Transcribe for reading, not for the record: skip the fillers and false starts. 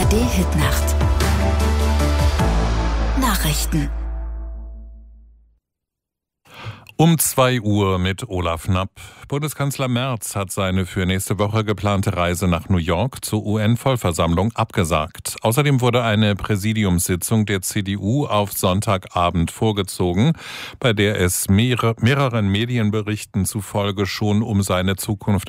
ARD-Hitnacht. Nachrichten. Um 2 Uhr mit Olaf Knapp. Bundeskanzler Merz hat seine für nächste Woche geplante Reise nach New York zur UN-Vollversammlung abgesagt. Außerdem wurde eine Präsidiumssitzung der CDU auf Sonntagabend vorgezogen, bei der es mehreren Medienberichten zufolge schon um seine Zukunft